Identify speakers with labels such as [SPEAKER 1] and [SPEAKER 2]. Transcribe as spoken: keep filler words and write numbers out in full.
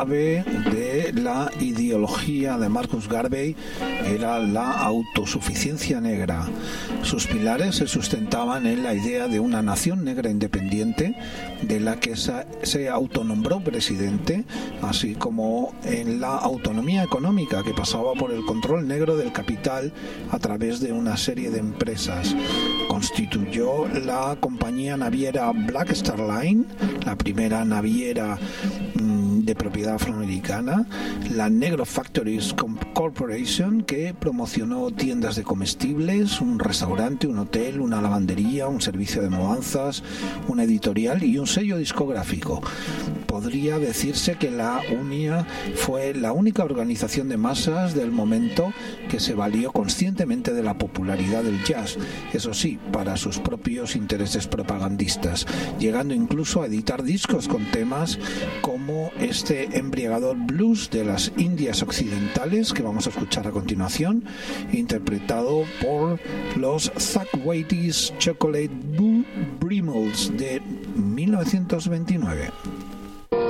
[SPEAKER 1] de la ideología de Marcus Garvey era la autosuficiencia negra. Sus pilares se sustentaban en la idea de una nación negra independiente de la que se autonombró presidente, así como en la autonomía económica que pasaba por el control negro del capital a través de una serie de empresas. Constituyó la compañía naviera Black Star Line, la primera naviera de propiedad afroamericana, la Negro Factories Corporation, que promocionó tiendas de comestibles, un restaurante, un hotel, una lavandería, un servicio de mudanzas, una editorial y un sello discográfico. Podría decirse que la U N I A fue la única organización de masas del momento que se valió conscientemente de la popularidad del jazz, eso sí, para sus propios intereses propagandistas, llegando incluso a editar discos con temas como este embriagador blues de las Indias Occidentales que vamos a escuchar a continuación, interpretado por los Zack Waity's Chocolate Blue Brimbles de mil novecientos veintinueve.